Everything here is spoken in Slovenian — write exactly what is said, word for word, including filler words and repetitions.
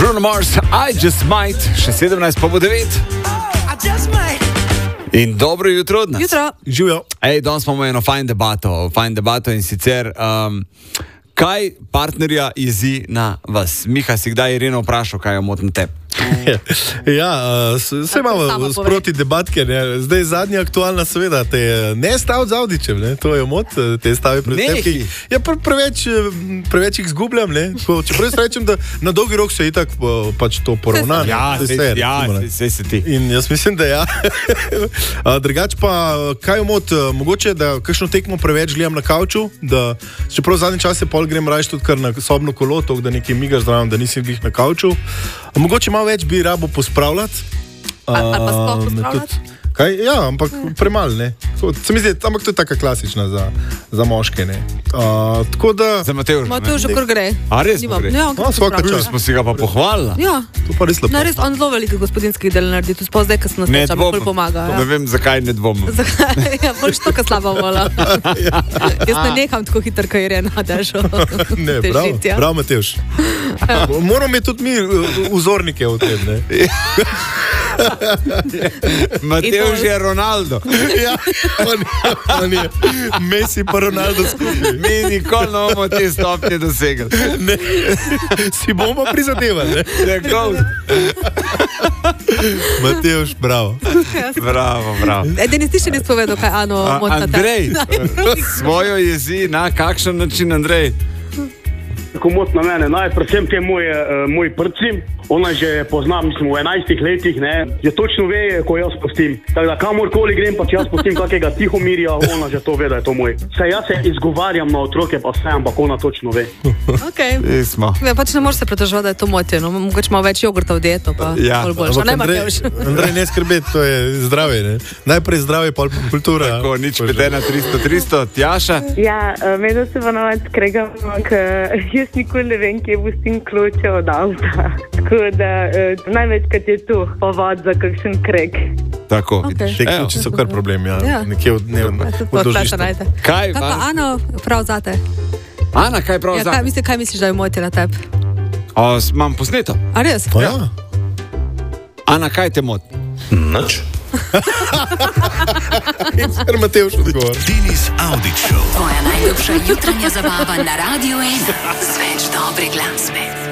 Bruno Mars, I Just Might, še sedemnajst pa bo devet. In dobro jutro od nas. Jutro. Živijo. Ej, danes imamo eno fajn debato, fajn debato in sicer, um, kaj partnerja jezi na vas? Miha, si kdaj Ireno vprašal, kaj jo moti na tebi? Ja, vse imamo sproti debatke, ne? Zdaj zadnja aktualna seveda, te ne staviti z Audičem, ne? To je mot, te stavi pred tebi. Ja, pre, preveč, preveč jih zgubljam, ne? Čeprav jaz rečem, da na dolgi rok se itak pač to poravna. Ja, se, ja, se se ti. In jaz mislim, da ja. Drugač pa, kaj je mot, mogoče, da kakšno tekmo preveč gledam na kavču, da čeprav zadnji čas je pol grem rajš tudi kar na sobno kolo, tok, da nekaj migaš zraven, da nisi glih na kavču. Mogoče malo več bi rabo pospravljati. Ali pa sploh pospravljati? Kaj? Ja, ampak premalo, ne. To, se mi zdi, ampak to je taka klasična za, za moške, ne. Uh, tako da... Za Matevža, ne? Matevža, kar gre. A res pa gre? Ja, on no, svaka čas. Smo si ga pa pohvalila. Ja. To pa res lepo. No, res, on zelo veliko gospodinskih del naredi, tu sploh zdaj, ko se nas neča, bolj pomaga. Ja. Ne vem, zakaj ne dvomim. Zakaj? Ja, bolj što, ko slaba vola. Ja. Jaz ne nekam tako hitro, ko Irena, Dežo. Ne, prav, ja. Prav, Matevž. Moramo imeti tudi mi vzornike v tem, ne. Matevž je Ronaldo. Ja, on, on je Messi pa Ronaldo skupaj. Mi nikoli ne bomo te stopnje dosegli. Ne, si bomo prizadevali, ne? Tako. Matevž, bravo. Bravo, bravo. E, da nisi še ne spovedal, kaj Ano moti na tebi. Andrej, svojo jezi na kakšen način, Andrej? Tako mot na mene, naj predvsem te moje, uh, moj prcim, ona že pozna, mislim, v enajstih letih, ne, že točno ve, ko jaz pustim. Tako da kamorkoli grem, pa če jaz pustim kakega Tihomirja, ona že to ve, da je to moj. Saj jaz se izgovarjam na otroke, pa vse, ampak ona točno ve. Okej. Okay. Ja, pač ne moreš se pritoževati, da je to motje, no, mogoče malo več jogurta v dieto, pa ja. Bolj boljša. Ne, Matevž. Andrej, ne skrbeti, to je zdravje, ne. Najprej zdravje, pol kultura. Tako, nič pet ena tristo tristo, Tjaša? Ja, medno se pa navad skregamo, ker jaz nikoli ne vem, kje pustim kloče od avta. Tako da eh, največkrat je tu povod za kakšen kreg. Tako, Okay. Te ključi so kar problem, ja. Ja. Nekje v dnevno. Kaj, kaj pa Ano prav zate? Ana, kaj prav Ja, zate? kaj, misli, kaj misliš, da je motje na tebi? O, imam posneto. A res? Pa ja. Ana, kaj te moti? Nič. In skar Matevž odgovor. Denis Audić Show. Tvoja najljubša jutranja zabava na Radio ena. Z več dobre glasbe.